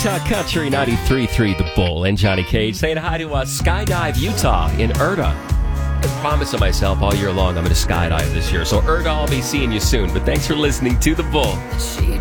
Utah Country 93.3 The Bull and Johnny Cage saying hi to Skydive Utah in Erda. I promise to myself all year long I'm going to skydive this year. So Erda, I'll be seeing you soon. But thanks for listening to The Bull.